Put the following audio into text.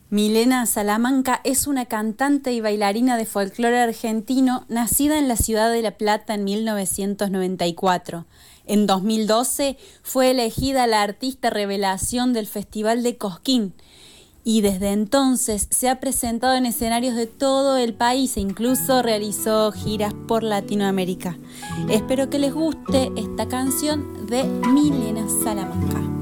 Milena Salamanca es una cantante y bailarina de folclore argentino nacida en la ciudad de La Plata en 1994. En 2012 fue elegida la artista revelación del Festival de Cosquín y desde entonces se ha presentado en escenarios de todo el país e incluso realizó giras por Latinoamérica. Espero que les guste esta canción de Milena Salamanca.